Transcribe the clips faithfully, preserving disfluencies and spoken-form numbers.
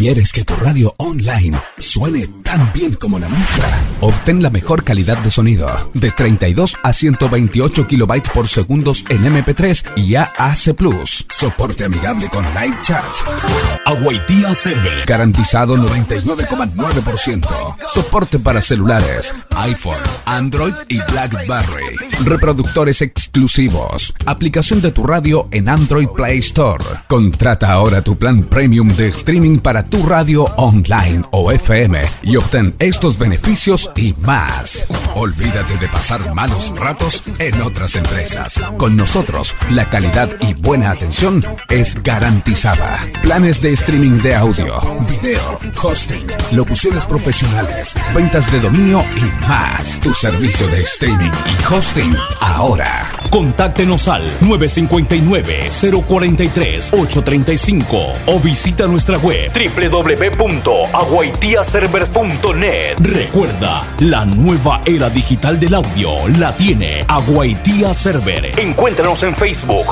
¿Quieres que tu radio online suene tan bien como la nuestra? Obtén la mejor calidad de sonido de treinta y dos a ciento veintiocho kilobytes por segundos en eme pe tres y A A C plus. Soporte amigable con live chat. Aguaitía Server. Garantizado noventa y nueve coma nueve por ciento. Soporte para celulares, iPhone, Android y BlackBerry. Reproductores exclusivos. Aplicación de tu radio en Android Play Store. Contrata ahora tu plan premium de streaming para tu radio online o F M y obtén estos beneficios y más. Olvídate de pasar malos ratos en otras empresas. Con nosotros, la calidad y buena atención es garantizada. Planes de streaming de audio, video, hosting, locuciones profesionales, ventas de dominio y más. Tu servicio de streaming y hosting ahora. Contáctenos al nueve cinco nueve, cero cuatro tres, ocho tres cinco o visita nuestra web doble u doble u doble u punto aguaitía server punto net. Recuerda, la nueva era digital del audio la tiene Aguaitía Server. Encuéntranos en Facebook.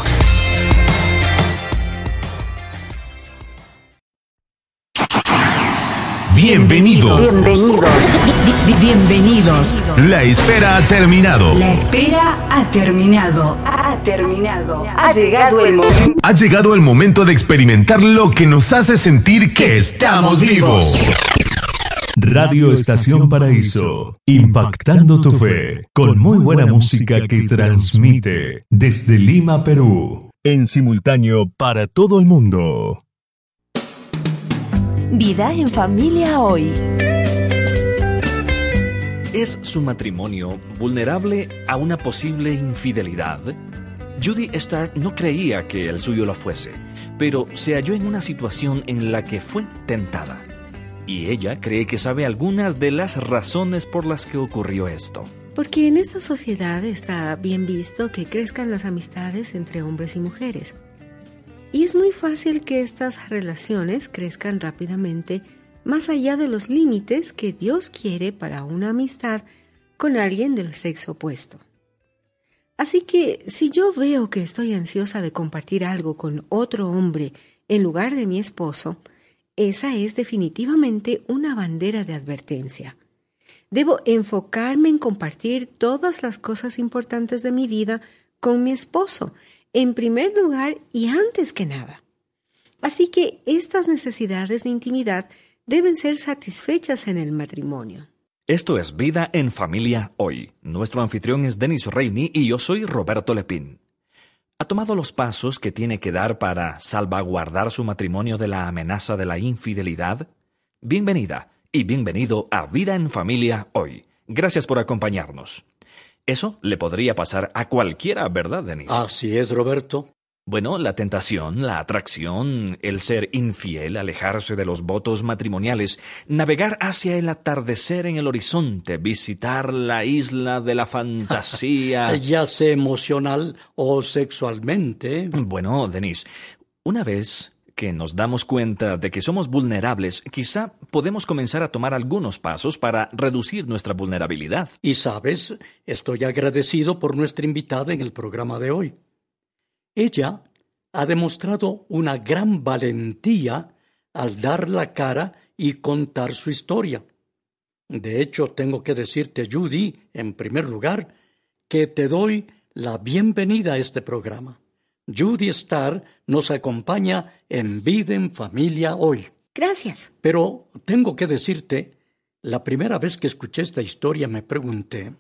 Bienvenidos. Bienvenidos. Bienvenidos. La espera ha terminado. La espera ha terminado. Ha terminado. Ha llegado el momento. Ha llegado el momento de experimentar lo que nos hace sentir que estamos vivos. Radio Estación Paraíso, impactando tu fe, con muy buena música que transmite desde Lima, Perú, en simultáneo para todo el mundo. Vida en familia hoy. ¿Es su matrimonio vulnerable a una posible infidelidad? Judy Starr no creía que el suyo lo fuese, pero se halló en una situación en la que fue tentada. Y ella cree que sabe algunas de las razones por las que ocurrió esto. Porque en esta sociedad está bien visto que crezcan las amistades entre hombres y mujeres. Y es muy fácil que estas relaciones crezcan rápidamente más allá de los límites que Dios quiere para una amistad con alguien del sexo opuesto. Así que si yo veo que estoy ansiosa de compartir algo con otro hombre en lugar de mi esposo, esa es definitivamente una bandera de advertencia. Debo enfocarme en compartir todas las cosas importantes de mi vida con mi esposo, en primer lugar y antes que nada. Así que estas necesidades de intimidad deben ser satisfechas en el matrimonio. Esto es Vida en Familia Hoy. Nuestro anfitrión es Denis Reini y yo soy Roberto Lepín. ¿Ha tomado los pasos que tiene que dar para salvaguardar su matrimonio de la amenaza de la infidelidad? Bienvenida y bienvenido a Vida en Familia Hoy. Gracias por acompañarnos. Eso le podría pasar a cualquiera, ¿verdad, Denis? Así es, Roberto. Bueno, la tentación, la atracción, el ser infiel, alejarse de los votos matrimoniales, navegar hacia el atardecer en el horizonte, visitar la isla de la fantasía... ya sea emocional o sexualmente. Bueno, Denis, una vez que nos damos cuenta de que somos vulnerables, quizá podemos comenzar a tomar algunos pasos para reducir nuestra vulnerabilidad. Y sabes, estoy agradecido por nuestra invitada en el programa de hoy. Ella ha demostrado una gran valentía al dar la cara y contar su historia. De hecho, tengo que decirte, Judy, en primer lugar, que te doy la bienvenida a este programa. Judy Starr nos acompaña en Vida en Familia Hoy. Gracias. Pero tengo que decirte, la primera vez que escuché esta historia me pregunté,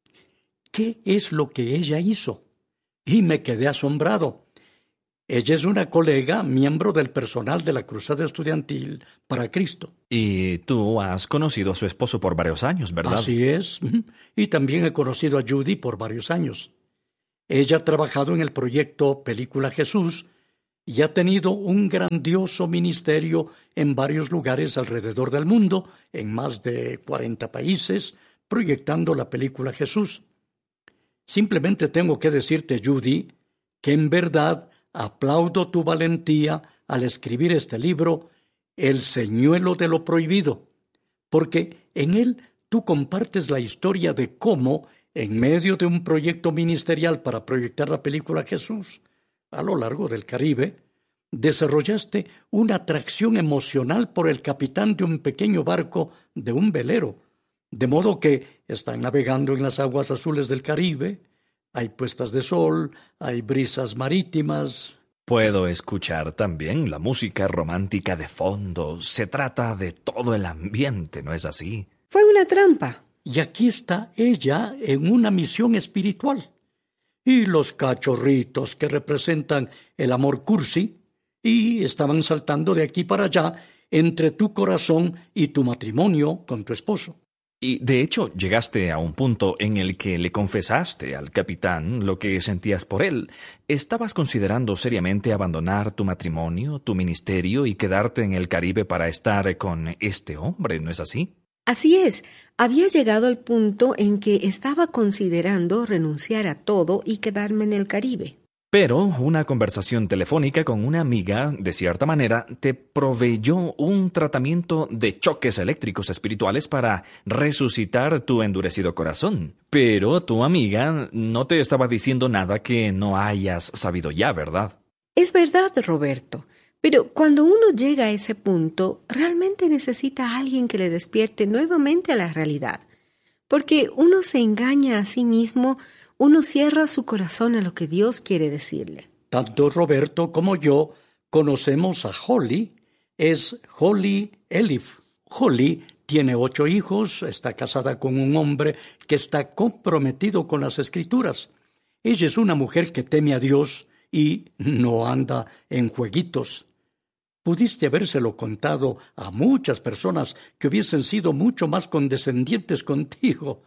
¿qué es lo que ella hizo? Y me quedé asombrado. Ella es una colega, miembro del personal de la Cruzada Estudiantil para Cristo. Y tú has conocido a su esposo por varios años, ¿verdad? Así es. Y también he conocido a Judy por varios años. Ella ha trabajado en el proyecto Película Jesús y ha tenido un grandioso ministerio en varios lugares alrededor del mundo, en más de cuarenta países, proyectando la película Jesús. Simplemente tengo que decirte, Judy, que en verdad aplaudo tu valentía al escribir este libro, El señuelo de lo prohibido, porque en él tú compartes la historia de cómo, en medio de un proyecto ministerial para proyectar la película Jesús, a lo largo del Caribe, desarrollaste una atracción emocional por el capitán de un pequeño barco de un velero, de modo que están navegando en las aguas azules del Caribe, hay puestas de sol, hay brisas marítimas. Puedo escuchar también la música romántica de fondo. Se trata de todo el ambiente, ¿no es así? Fue una trampa. Y aquí está ella en una misión espiritual. Y los cachorritos que representan el amor cursi, y estaban saltando de aquí para allá entre tu corazón y tu matrimonio con tu esposo. Y de hecho llegaste a un punto en el que le confesaste al capitán lo que sentías por él. ¿Estabas considerando seriamente abandonar tu matrimonio, tu ministerio y quedarte en el Caribe para estar con este hombre, ¿no es así? Así es. Había llegado al punto en que estaba considerando renunciar a todo y quedarme en el Caribe. Pero una conversación telefónica con una amiga, de cierta manera, te proveyó un tratamiento de choques eléctricos espirituales para resucitar tu endurecido corazón. Pero tu amiga no te estaba diciendo nada que no hayas sabido ya, ¿verdad? Es verdad, Roberto. Pero cuando uno llega a ese punto, realmente necesita a alguien que le despierte nuevamente a la realidad. Porque uno se engaña a sí mismo. Uno cierra su corazón a lo que Dios quiere decirle. Tanto Roberto como yo conocemos a Holly. Es Holly Elif. Holly tiene ocho hijos, está casada con un hombre que está comprometido con las Escrituras. Ella es una mujer que teme a Dios y no anda en jueguitos. Pudiste habérselo contado a muchas personas que hubiesen sido mucho más condescendientes contigo,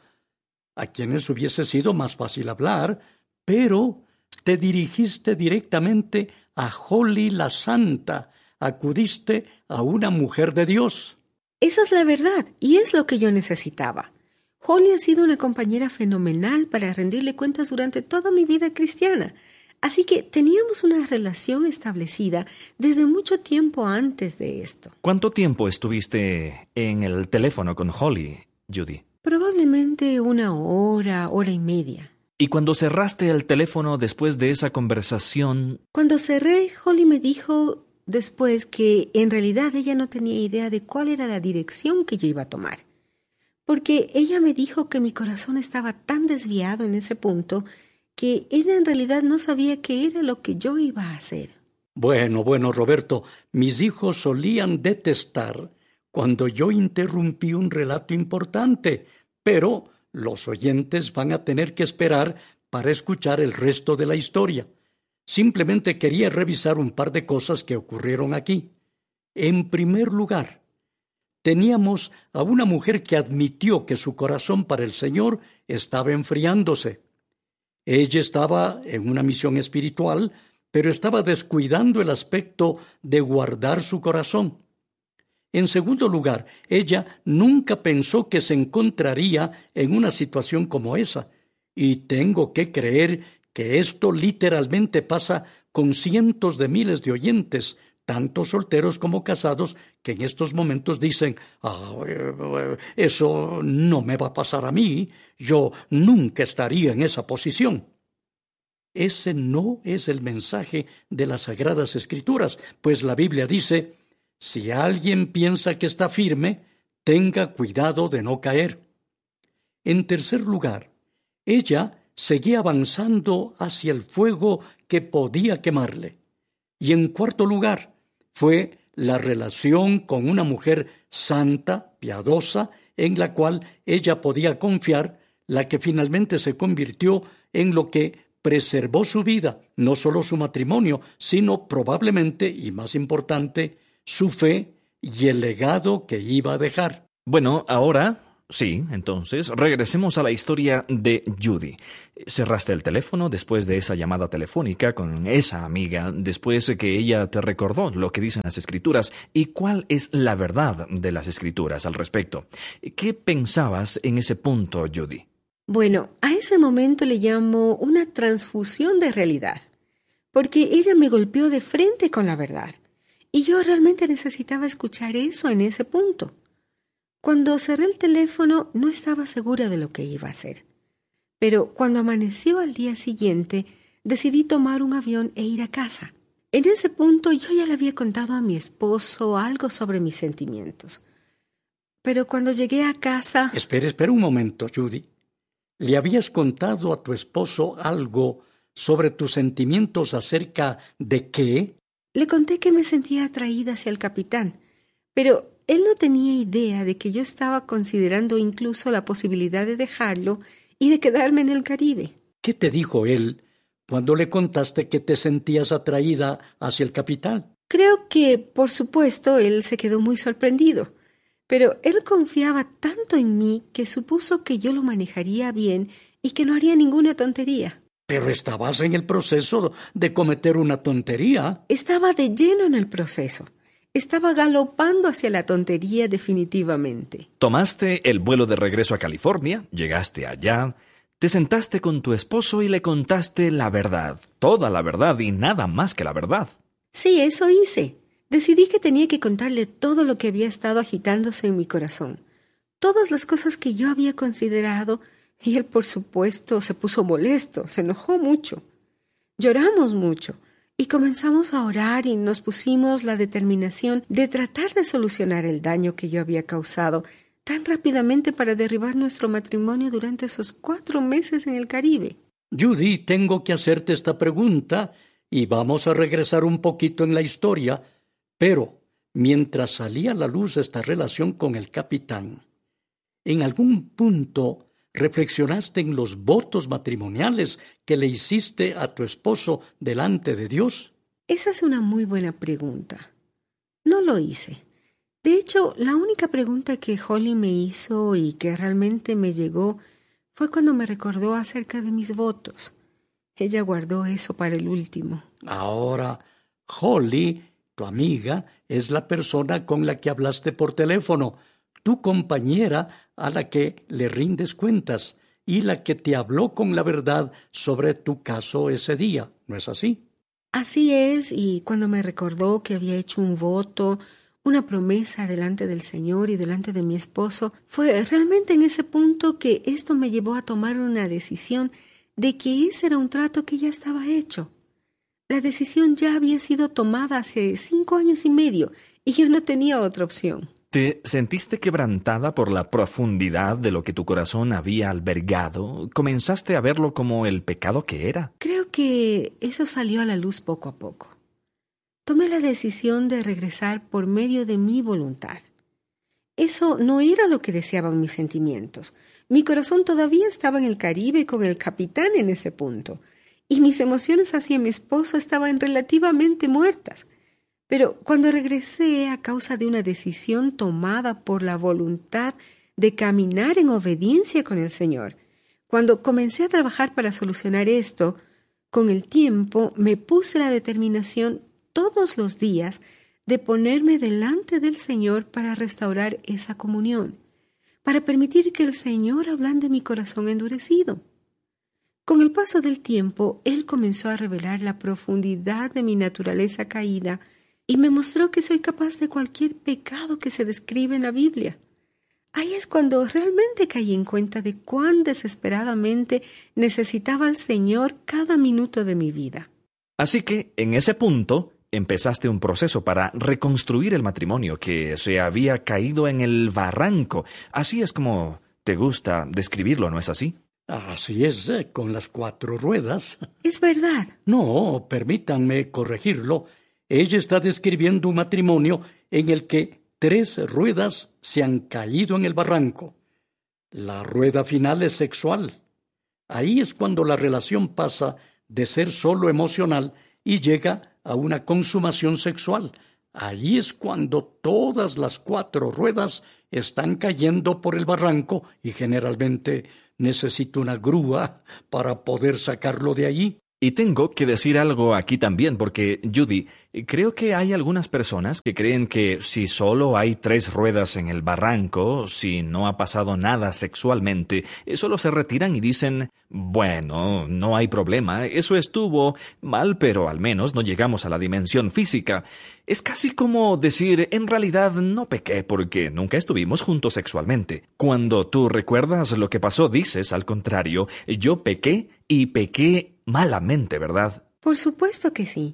a quienes hubiese sido más fácil hablar, pero te dirigiste directamente a Holly la Santa, acudiste a una mujer de Dios. Esa es la verdad, y es lo que yo necesitaba. Holly ha sido una compañera fenomenal para rendirle cuentas durante toda mi vida cristiana, así que teníamos una relación establecida desde mucho tiempo antes de esto. ¿Cuánto tiempo estuviste en el teléfono con Holly, Judy? Probablemente una hora, hora y media. ¿Y cuando cerraste el teléfono después de esa conversación? Cuando cerré, Holly me dijo después que en realidad ella no tenía idea de cuál era la dirección que yo iba a tomar. Porque ella me dijo que mi corazón estaba tan desviado en ese punto que ella en realidad no sabía qué era lo que yo iba a hacer. Bueno, bueno, Roberto, mis hijos solían detestar cuando yo interrumpí un relato importante, pero los oyentes van a tener que esperar para escuchar el resto de la historia. Simplemente quería revisar un par de cosas que ocurrieron aquí. En primer lugar, teníamos a una mujer que admitió que su corazón para el Señor estaba enfriándose. Ella estaba en una misión espiritual, pero estaba descuidando el aspecto de guardar su corazón. En segundo lugar, ella nunca pensó que se encontraría en una situación como esa, y tengo que creer que esto literalmente pasa con cientos de miles de oyentes, tanto solteros como casados, que en estos momentos dicen, ah, eso no me va a pasar a mí, yo nunca estaría en esa posición. Ese no es el mensaje de las Sagradas Escrituras, pues la Biblia dice, si alguien piensa que está firme, tenga cuidado de no caer. En tercer lugar, ella seguía avanzando hacia el fuego que podía quemarle. Y en cuarto lugar, fue la relación con una mujer santa, piadosa, en la cual ella podía confiar, la que finalmente se convirtió en lo que preservó su vida, no solo su matrimonio, sino probablemente, y más importante, su fe y el legado que iba a dejar. Bueno, ahora, sí, entonces, regresemos a la historia de Judy. Cerraste el teléfono después de esa llamada telefónica con esa amiga, después de que ella te recordó lo que dicen las Escrituras. ¿Y cuál es la verdad de las Escrituras al respecto? ¿Qué pensabas en ese punto, Judy? Bueno, a ese momento le llamo una transfusión de realidad, porque ella me golpeó de frente con la verdad. Y yo realmente necesitaba escuchar eso en ese punto. Cuando cerré el teléfono no estaba segura de lo que iba a hacer. Pero cuando amaneció al día siguiente, decidí tomar un avión e ir a casa. En ese punto yo ya le había contado a mi esposo algo sobre mis sentimientos. Pero cuando llegué a casa... Espera, espera un momento, Judy. ¿Le habías contado a tu esposo algo sobre tus sentimientos acerca de qué? Le conté que me sentía atraída hacia el capitán, pero él no tenía idea de que yo estaba considerando incluso la posibilidad de dejarlo y de quedarme en el Caribe. ¿Qué te dijo él cuando le contaste que te sentías atraída hacia el capitán? Creo que, por supuesto, él se quedó muy sorprendido, pero él confiaba tanto en mí que supuso que yo lo manejaría bien y que no haría ninguna tontería. Pero estabas en el proceso de cometer una tontería. Estaba de lleno en el proceso. Estaba galopando hacia la tontería definitivamente. Tomaste el vuelo de regreso a California, llegaste allá, te sentaste con tu esposo y le contaste la verdad, toda la verdad y nada más que la verdad. Sí, eso hice. Decidí que tenía que contarle todo lo que había estado agitándose en mi corazón, todas las cosas que yo había considerado. Y él, por supuesto, se puso molesto, se enojó mucho. Lloramos mucho y comenzamos a orar y nos pusimos la determinación de tratar de solucionar el daño que yo había causado tan rápidamente para derribar nuestro matrimonio durante esos cuatro meses en el Caribe. Judy, tengo que hacerte esta pregunta y vamos a regresar un poquito en la historia, pero mientras salía a la luz esta relación con el capitán, en algún punto ¿reflexionaste en los votos matrimoniales que le hiciste a tu esposo delante de Dios? Esa es una muy buena pregunta. No lo hice. De hecho, la única pregunta que Holly me hizo y que realmente me llegó fue cuando me recordó acerca de mis votos. Ella guardó eso para el último. Ahora, Holly, tu amiga, es la persona con la que hablaste por teléfono, tu compañera a la que le rindes cuentas y la que te habló con la verdad sobre tu caso ese día, ¿no es así? Así es, y cuando me recordó que había hecho un voto, una promesa delante del Señor y delante de mi esposo, fue realmente en ese punto que esto me llevó a tomar una decisión de que ese era un trato que ya estaba hecho. La decisión ya había sido tomada hace cinco años y medio y yo no tenía otra opción. ¿Te sentiste quebrantada por la profundidad de lo que tu corazón había albergado? ¿Comenzaste a verlo como el pecado que era? Creo que eso salió a la luz poco a poco. Tomé la decisión de regresar por medio de mi voluntad. Eso no era lo que deseaban mis sentimientos. Mi corazón todavía estaba en el Caribe con el capitán en ese punto, y mis emociones hacia mi esposo estaban relativamente muertas. Pero cuando regresé a causa de una decisión tomada por la voluntad de caminar en obediencia con el Señor, cuando comencé a trabajar para solucionar esto, con el tiempo me puse la determinación todos los días de ponerme delante del Señor para restaurar esa comunión, para permitir que el Señor ablande mi corazón endurecido. Con el paso del tiempo, Él comenzó a revelar la profundidad de mi naturaleza caída y me mostró que soy capaz de cualquier pecado que se describe en la Biblia. Ahí es cuando realmente caí en cuenta de cuán desesperadamente necesitaba al Señor cada minuto de mi vida. Así que, en ese punto, empezaste un proceso para reconstruir el matrimonio que se había caído en el barranco. Así es como te gusta describirlo, ¿no es así? Así es, eh, con las cuatro ruedas. Es verdad. No, permítanme corregirlo. Ella está describiendo un matrimonio en el que tres ruedas se han caído en el barranco. La rueda final es sexual. Ahí es cuando la relación pasa de ser solo emocional y llega a una consumación sexual. Ahí es cuando todas las cuatro ruedas están cayendo por el barranco y generalmente necesita una grúa para poder sacarlo de allí. Y tengo que decir algo aquí también, porque, Judy, creo que hay algunas personas que creen que si solo hay tres ruedas en el barranco, si no ha pasado nada sexualmente, solo se retiran y dicen, bueno, no hay problema, eso estuvo mal, pero al menos no llegamos a la dimensión física. Es casi como decir, en realidad no pequé porque nunca estuvimos juntos sexualmente. Cuando tú recuerdas lo que pasó, dices, al contrario, yo pequé y pequé malamente, ¿verdad? Por supuesto que sí.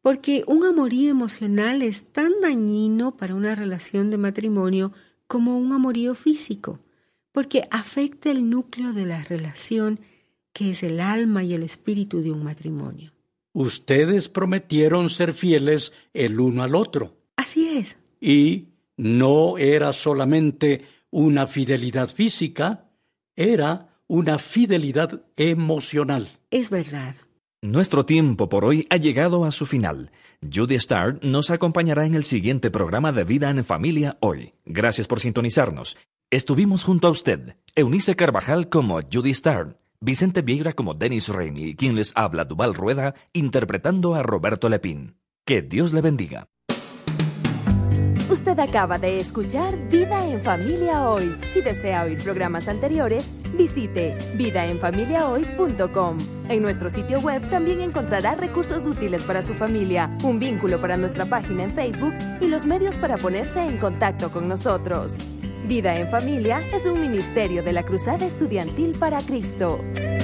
porque un amorío emocional es tan dañino para una relación de matrimonio como un amorío físico, porque afecta el núcleo de la relación, que es el alma y el espíritu de un matrimonio. Ustedes prometieron ser fieles el uno al otro. Así es. Y no era solamente una fidelidad física, era una fidelidad emocional. Es verdad. Nuestro tiempo por hoy ha llegado a su final. Judy Starr nos acompañará en el siguiente programa de Vida en Familia Hoy. Gracias por sintonizarnos. Estuvimos junto a usted, Eunice Carvajal como Judy Starr, Vicente Vieira como Dennis Rainey, quien les habla, Duval Rueda, interpretando a Roberto Lepín. Que Dios le bendiga. Usted acaba de escuchar Vida en Familia Hoy. Si desea oír programas anteriores, visite vida en familia hoy punto com. En nuestro sitio web también encontrará recursos útiles para su familia, un vínculo para nuestra página en Facebook y los medios para ponerse en contacto con nosotros. Vida en Familia es un ministerio de la Cruzada Estudiantil para Cristo.